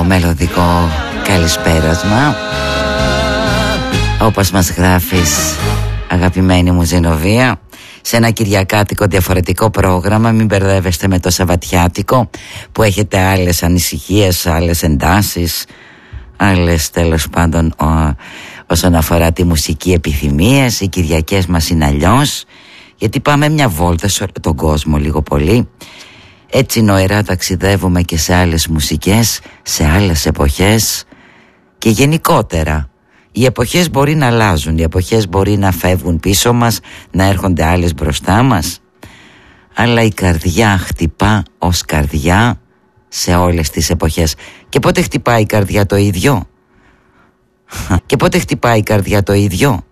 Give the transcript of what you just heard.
μελωδικό καλησπέρασμα, όπως μας γράφεις, αγαπημένη μου Ζενοβία, σε ένα κυριακάτικο διαφορετικό πρόγραμμα. Μην μπερδεύεστε με το σαββατιάτικο που έχετε άλλες ανησυχίες, άλλες εντάσεις, άλλες τέλος πάντων όσον αφορά τη μουσική επιθυμίες. Οι Κυριακές μας είναι αλλιώς, γιατί πάμε μια βόλτα σε όλο τον κόσμο λίγο πολύ. Έτσι νοερά ταξιδεύουμε και σε άλλες μουσικές, σε άλλες εποχές και γενικότερα. Οι εποχές μπορεί να αλλάζουν, οι εποχές μπορεί να φεύγουν πίσω μας, να έρχονται άλλες μπροστά μας, αλλά η καρδιά χτυπά ως καρδιά σε όλες τις εποχές. Και πότε χτυπάει η καρδιά το ίδιο? Και πότε χτυπάει η καρδιά το ίδιο?